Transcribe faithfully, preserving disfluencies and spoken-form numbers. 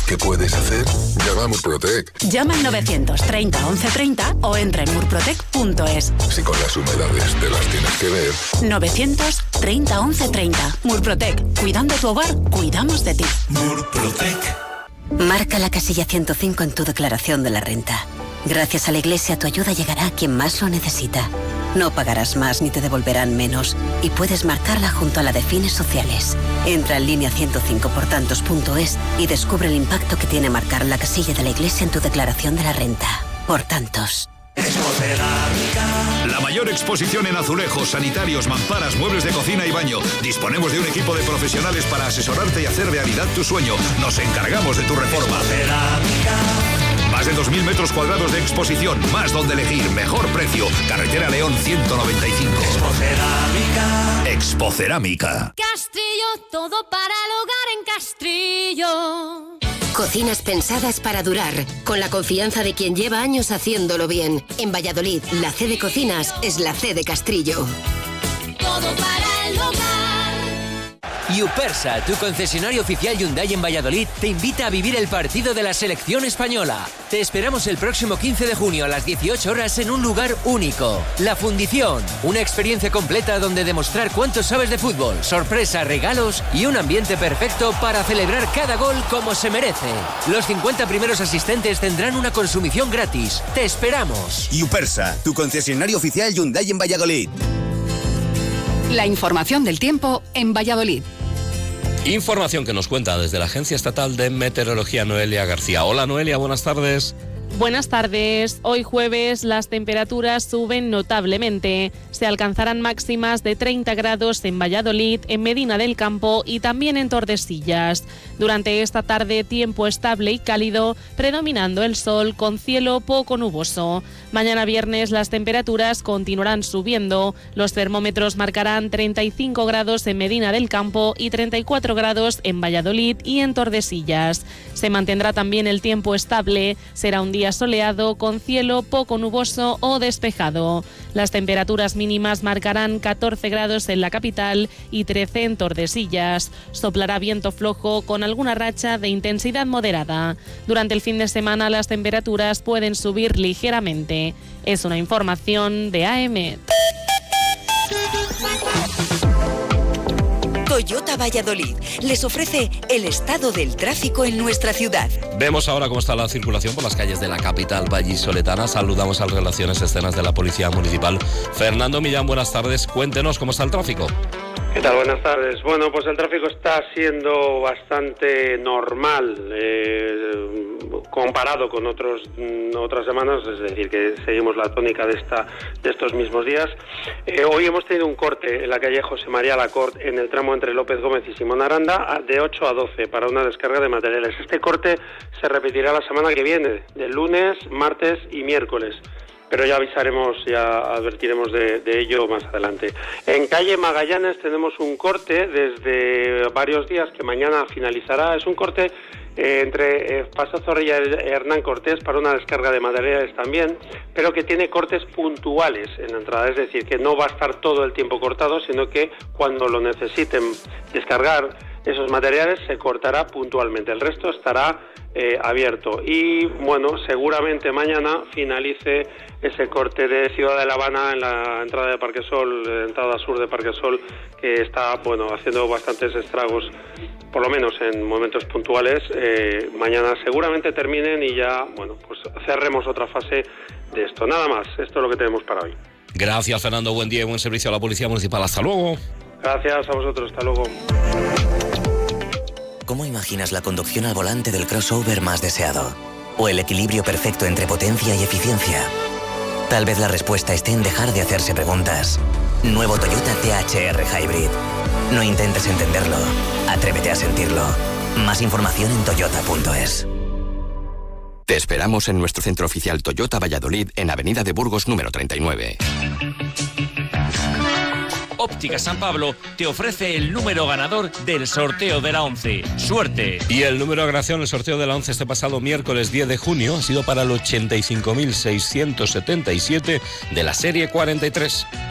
¿Qué puedes hacer? Llama a Murprotec. Llama al novecientos treinta once treinta o entra en murprotec punto es. Si con las humedades te las tienes que ver. novecientos treinta once treinta. Murprotec. Cuidando tu hogar, cuidamos de ti. Murprotec. Marca la casilla ciento cinco en tu declaración de la renta. Gracias a la Iglesia, tu ayuda llegará a quien más lo necesita. No pagarás más ni te devolverán menos. Y puedes marcarla junto a la de fines sociales. Entra en línea ciento cinco por tantos punto es y descubre el impacto que tiene marcar la casilla de la Iglesia en tu declaración de la renta. Por tantos. La mayor exposición en azulejos, sanitarios, mamparas, muebles de cocina y baño. Disponemos de un equipo de profesionales para asesorarte y hacer realidad tu sueño. Nos encargamos de tu reforma. Más de dos mil metros cuadrados de exposición, más donde elegir, mejor precio. Carretera León ciento noventa y cinco. Expocerámica. Expocerámica. Castrillo, todo para el hogar en Castrillo. Cocinas pensadas para durar, con la confianza de quien lleva años haciéndolo bien. En Valladolid, la C de Cocinas es la C de Castrillo. Todo para el hogar. Yupersa, tu concesionario oficial Hyundai en Valladolid, te invita a vivir el partido de la selección española. Te esperamos el próximo quince de junio a las dieciocho horas en un lugar único. La Fundición, una experiencia completa donde demostrar cuánto sabes de fútbol, sorpresa, regalos y un ambiente perfecto para celebrar cada gol como se merece. Los cincuenta primeros asistentes tendrán una consumición gratis. Te esperamos. Yupersa, tu concesionario oficial Hyundai en Valladolid. La información del tiempo en Valladolid. Información que nos cuenta desde la Agencia Estatal de Meteorología Noelia García. Hola Noelia, buenas tardes. Buenas tardes. Hoy jueves las temperaturas suben notablemente. Se alcanzarán máximas de treinta grados en Valladolid, en Medina del Campo y también en Tordesillas. Durante esta tarde, tiempo estable y cálido, predominando el sol con cielo poco nuboso. Mañana viernes las temperaturas continuarán subiendo. Los termómetros marcarán treinta y cinco grados en Medina del Campo y treinta y cuatro grados en Valladolid y en Tordesillas. Se mantendrá también el tiempo estable. Será un día soleado con cielo poco nuboso o despejado. Las temperaturas mínimas marcarán catorce grados en la capital y trece en Tordesillas. Soplará viento flojo con alguna racha de intensidad moderada. Durante el fin de semana las temperaturas pueden subir ligeramente. Es una información de A E M E T. Toyota Valladolid les ofrece el estado del tráfico en nuestra ciudad. Vemos ahora cómo está la circulación por las calles de la capital vallisoletana. Saludamos al Relaciones Externas de la Policía Municipal. Fernando Millán, buenas tardes. Cuéntenos cómo está el tráfico. ¿Qué tal? Buenas tardes. Bueno, pues el tráfico está siendo bastante normal eh, comparado con otros otras semanas, es decir, que seguimos la tónica de esta de estos mismos días. Eh, hoy hemos tenido un corte en la calle José María Lacorte, en el tramo entre López Gómez y Simón Aranda, de ocho a doce para una descarga de materiales. Este corte se repetirá la semana que viene, del lunes, martes y miércoles. Pero ya avisaremos, ya advertiremos de, de ello más adelante. En calle Magallanes tenemos un corte desde varios días que mañana finalizará. Es un corte eh, entre eh, Paso Zorrilla y Hernán Cortés para una descarga de materiales también, pero que tiene cortes puntuales en la entrada. Es decir, que no va a estar todo el tiempo cortado, sino que cuando lo necesiten descargar esos materiales se cortará puntualmente. El resto estará eh, abierto. Y bueno, seguramente mañana finalice ese corte de Ciudad de La Habana en la entrada de Parquesol, entrada sur de Parquesol, que está bueno haciendo bastantes estragos, por lo menos en momentos puntuales. Eh, mañana seguramente terminen y ya bueno pues cerremos otra fase de esto. Nada más, esto es lo que tenemos para hoy. Gracias, Fernando. Buen día y buen servicio a la Policía Municipal. Hasta luego. Gracias a vosotros. Hasta luego. ¿Cómo imaginas la conducción al volante del crossover más deseado? ¿O el equilibrio perfecto entre potencia y eficiencia? Tal vez la respuesta esté en dejar de hacerse preguntas. Nuevo Toyota T H R Hybrid. No intentes entenderlo, atrévete a sentirlo. Más información en toyota punto es. Te esperamos en nuestro centro oficial Toyota Valladolid en Avenida de Burgos número treinta y nueve. Óptica San Pablo te ofrece el número ganador del sorteo de la once. ¡Suerte! Y el número de creación del sorteo de la once este pasado miércoles diez de junio ha sido para el ochenta y cinco mil seiscientos setenta y siete de la serie cuarenta y tres.